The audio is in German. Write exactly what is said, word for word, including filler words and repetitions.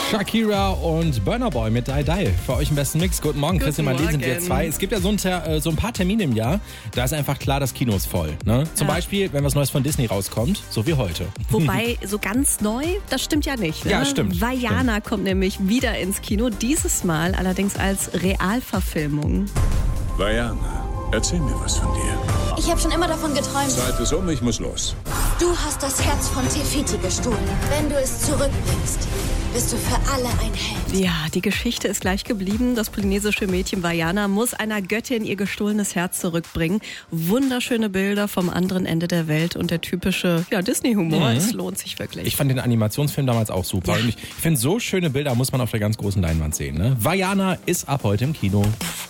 Shakira und Burna Boy mit Die Die. Für euch im besten Mix. Guten Morgen, Guten Christian Marleen sind wir Morgen. zwei. Es gibt ja so ein, Ter- so ein paar Termine im Jahr, da ist einfach klar, das Kino ist voll. Ne? Zum Ja. Beispiel, wenn was Neues von Disney rauskommt, so wie heute. Wobei, so ganz neu, das stimmt ja nicht. Ne? Ja, stimmt. Vaiana kommt nämlich wieder ins Kino, dieses Mal allerdings als Realverfilmung. Vaiana, erzähl mir was von dir. Ich habe schon immer davon geträumt. Zeit ist um, ich muss los. Du hast das Herz von Tefiti gestohlen. Wenn du es zurückbringst, bist du für alle ein Held. Ja, die Geschichte ist gleich geblieben. Das polynesische Mädchen Vaiana muss einer Göttin ihr gestohlenes Herz zurückbringen. Wunderschöne Bilder vom anderen Ende der Welt und der typische ja, Disney-Humor. Mhm. Es lohnt sich wirklich. Ich fand den Animationsfilm damals auch super. Ja. Und ich finde, so schöne Bilder muss man auf der ganz großen Leinwand sehen. Ne? Vaiana ist ab heute im Kino.